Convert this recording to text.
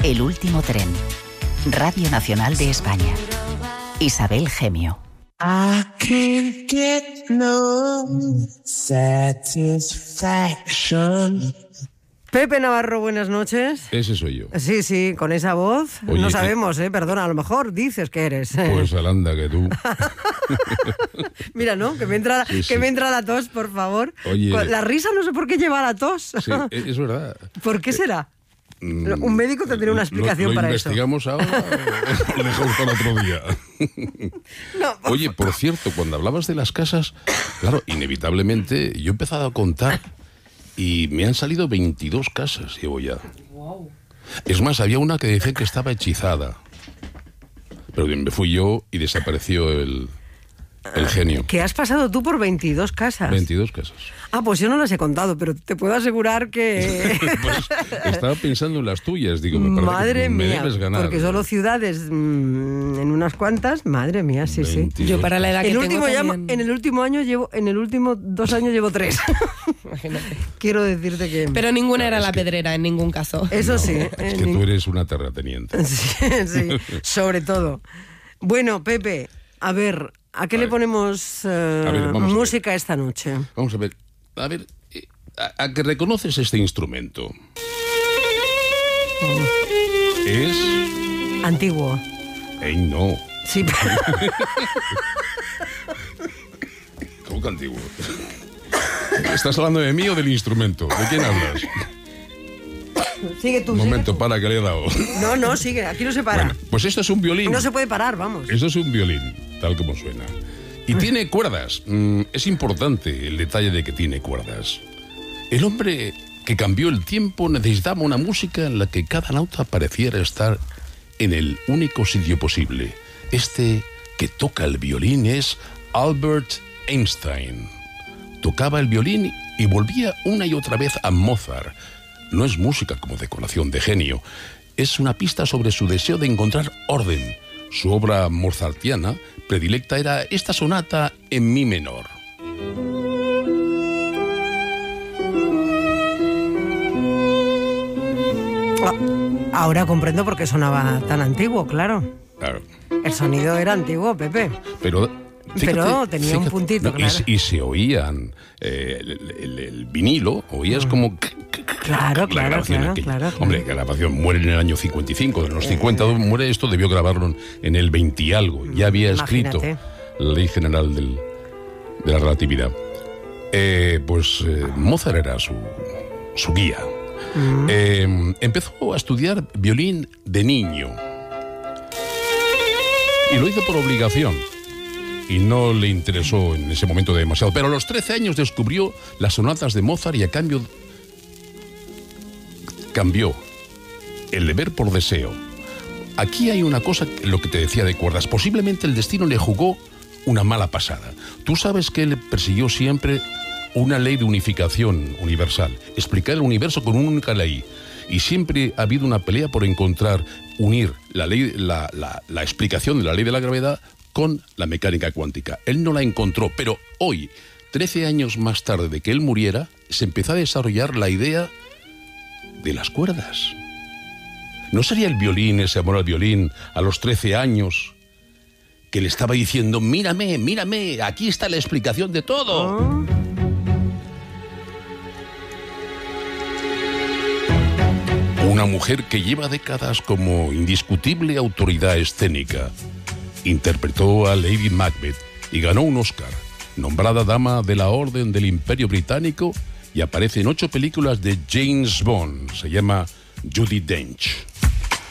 El último tren. Radio Nacional de España. Isabel Gemio. I can't get no satisfaction. Pepe Navarro, buenas noches. Ese soy yo. Sí, con esa voz. Oye, no sabemos, perdona, a lo mejor dices que eres. Pues alanda que tú. Mira, ¿no? Que me entra la tos, por favor. Oye, la risa no sé por qué lleva la tos. Sí, es verdad. ¿Por qué será? Un médico tendría una explicación para eso. ¿Lo investigamos ahora o lo dejamos para otro día? No, Oye, por cierto, cuando hablabas de las casas, claro, inevitablemente yo he empezado a contar y me han salido 22 casas, llevo ya. Wow. Es más, había una que decían que estaba hechizada. Pero bien, me fui yo y desapareció el genio. Que has pasado tú por 22 casas. 22 casas. Ah, pues yo no las he contado, pero te puedo asegurar que... Pues estaba pensando en las tuyas, digo, me parece madre que me mía, debes ganar. porque solo ciudades en unas cuantas, madre mía, sí. Yo para la edad que tengo también... En el último 2 años llevo 3. Imagínate. Quiero decirte que... Pero ninguna era la pedrera, en ningún caso. Eso No, sí. Es que tú eres una terrateniente. Sí, sobre todo. Bueno, Pepe, a ver, ¿a qué le ponemos música esta noche? Vamos a ver, ¿a que reconoces este instrumento? Es... Antiguo. No. Sí. ¿Cómo que antiguo? ¿Estás hablando de mí o del instrumento? ¿De quién hablas? Sigue tú. Un momento, para, que le he dado. No, sigue, aquí no se para. Bueno, pues esto es un violín. No se puede parar, vamos. Esto es un violín, tal como suena. Y tiene cuerdas. Es importante el detalle de que tiene cuerdas. El hombre que cambió el tiempo necesitaba una música en la que cada nota pareciera estar en el único sitio posible. Este que toca el violín es Albert Einstein. Tocaba el violín y volvía una y otra vez a Mozart. No es música como decoración de genio. Es una pista sobre su deseo de encontrar orden. Su obra mozartiana predilecta era esta sonata en mi menor. Ahora comprendo por qué sonaba tan antiguo, claro. Claro. El sonido era antiguo, Pepe. Pero tenía un puntito, claro. Y se oían el vinilo, oías como... Claro. Hombre, grabación muere en el año 55, en los 50 muere esto, debió grabarlo en el 20 y algo. Ya había escrito la ley general de la relatividad. Mozart era su guía. Empezó a estudiar violín de niño. Y lo hizo por obligación. Y no le interesó en ese momento demasiado. Pero a los 13 años descubrió las sonatas de Mozart y a cambio cambió el deber por deseo. Aquí hay una cosa, lo que te decía de cuerdas. Posiblemente el destino le jugó una mala pasada. Tú sabes que él persiguió siempre una ley de unificación universal. Explicar el universo con una única ley. Y siempre ha habido una pelea por unir la ley, la explicación de la ley de la gravedad con la mecánica cuántica. Él no la encontró, pero hoy, 13 años más tarde de que él muriera, se empezó a desarrollar la idea de las cuerdas. ¿No sería el violín, ese amor al violín, a los 13 años, que le estaba diciendo, mírame, aquí está la explicación de todo? Una mujer que lleva décadas como indiscutible autoridad escénica. Interpretó a Lady Macbeth y ganó un Oscar, nombrada Dama de la Orden del Imperio Británico y aparece en 8 películas de James Bond. Se llama Judi Dench.